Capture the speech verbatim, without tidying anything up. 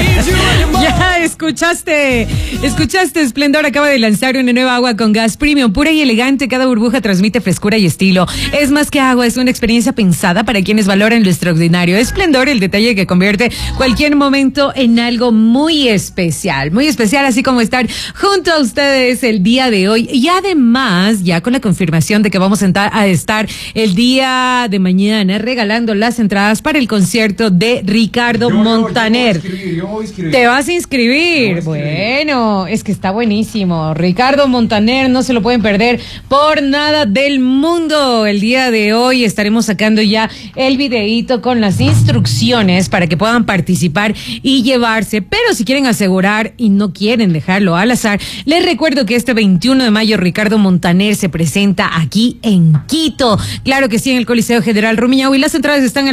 Ya escuchaste, escuchaste Esplendor acaba de lanzar una nueva agua con gas premium, pura y elegante. Cada burbuja transmite frescura y estilo. Es más que agua, es una experiencia pensada para quienes valoran lo extraordinario. Esplendor, el detalle que convierte cualquier momento en algo muy especial, muy especial, así como estar junto a ustedes el día de hoy. Y además, ya con la confirmación de que vamos a estar el día de mañana regalando las entradas para el concierto de Ricardo yo, Montaner. Yo, yo voy a escribir, yo voy a escribir. ¿Te vas a inscribir? Bueno, es que está buenísimo. Ricardo Montaner, no se lo pueden perder por nada del mundo. El día de hoy estaremos sacando ya el videíto con las instrucciones para que puedan participar y llevarse. Pero si quieren asegurar y no quieren dejarlo al azar, les recuerdo que este veintiuno de mayo Ricardo Montaner se presenta aquí en Quito. Claro que sí, en el Coliseo General Rumiñahui, y las entradas están en